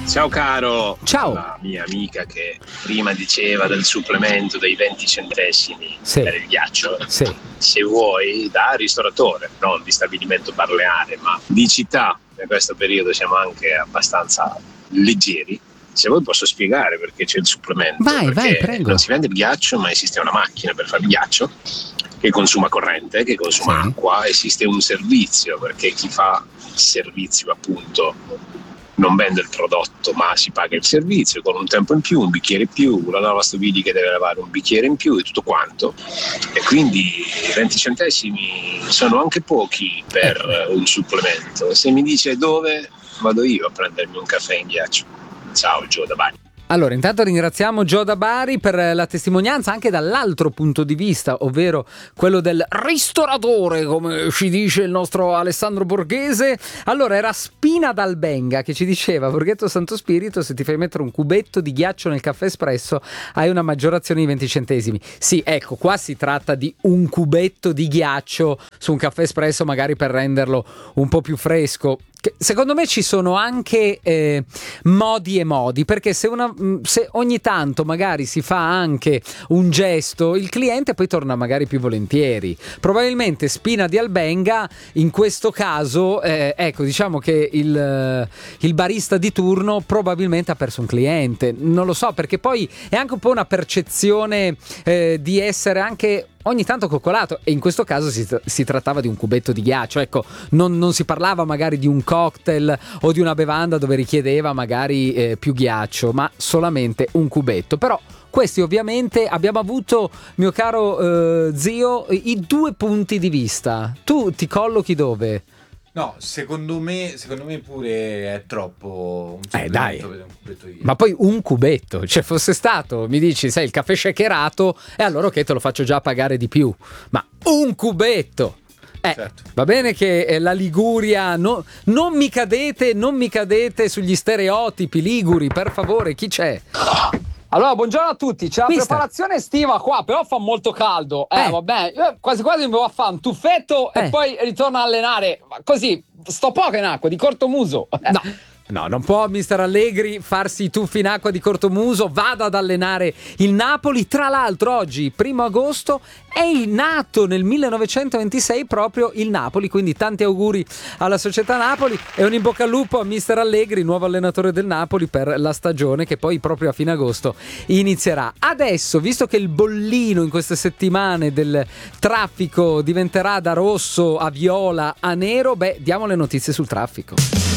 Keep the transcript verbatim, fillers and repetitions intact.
Ciao caro. Ciao. La mia amica che prima diceva del supplemento dei venti centesimi sì. per il ghiaccio. Sì. Se vuoi, da ristoratore, non di stabilimento balneare, ma di città, in questo periodo siamo anche abbastanza leggeri. Se vuoi posso spiegare perché c'è il supplemento. Vai, perché vai, prego. non si vende il ghiaccio, ma esiste una macchina per fare il ghiaccio che consuma corrente, che consuma sì. acqua. Esiste un servizio, perché chi fa servizio appunto non vende il prodotto, ma si paga il servizio con un tempo in più, un bicchiere in più, la lavastoviglie che deve lavare un bicchiere in più e tutto quanto. E quindi venti centesimi sono anche pochi per un supplemento. Se mi dice dove, vado io a prendermi un caffè in ghiaccio. Ciao Gio da Bari. Allora, intanto ringraziamo Gio da Bari per la testimonianza anche dall'altro punto di vista, ovvero quello del ristoratore, come ci dice il nostro Alessandro Borghese. Allora, era Spina d'Albenga che ci diceva: Borghetto Santo Spirito, se ti fai mettere un cubetto di ghiaccio nel caffè espresso hai una maggiorazione di venti centesimi. Sì, ecco, qua si tratta di un cubetto di ghiaccio su un caffè espresso, magari per renderlo un po' più fresco. Secondo me ci sono anche eh, modi e modi, perché se, una, se ogni tanto magari si fa anche un gesto, il cliente poi torna magari più volentieri. Probabilmente Spina di Albenga in questo caso, eh, ecco, diciamo che il, il barista di turno probabilmente ha perso un cliente, non lo so, perché poi è anche un po' una percezione eh, di essere anche ogni tanto coccolato, e in questo caso si, si trattava di un cubetto di ghiaccio, ecco, non, non si parlava magari di un cocktail o di una bevanda dove richiedeva magari eh, più ghiaccio, ma solamente un cubetto. Però questi ovviamente abbiamo avuto, mio caro eh, zio, i due punti di vista. Tu ti collochi dove? No, secondo me, secondo me pure è troppo un eh dai, per un cubetto di... ma poi un cubetto, cioè fosse stato, mi dici, sai, il caffè shakerato, e allora ok, te lo faccio già pagare di più, ma un cubetto! Eh, certo. Va bene che eh, la Liguria, no, non mi cadete, non mi cadete sugli stereotipi liguri, per favore, chi c'è? Allora, buongiorno a tutti, c'è la Mister. preparazione estiva qua, però fa molto caldo. Eh, Eh. vabbè, io quasi quasi mi devo a fare un tuffetto Eh. e poi ritorno a allenare. Così, sto poco in acqua, di corto muso. No. No, non può mister Allegri farsi i tuffi in acqua di cortomuso, vada ad allenare il Napoli. Tra l'altro oggi, primo agosto, è nato nel millenovecentoventisei proprio il Napoli, quindi tanti auguri alla società Napoli e un in bocca al lupo a mister Allegri, nuovo allenatore del Napoli, per la stagione che poi proprio a fine agosto inizierà. Adesso, visto che il bollino in queste settimane del traffico diventerà da rosso a viola a nero, beh, diamo le notizie sul traffico.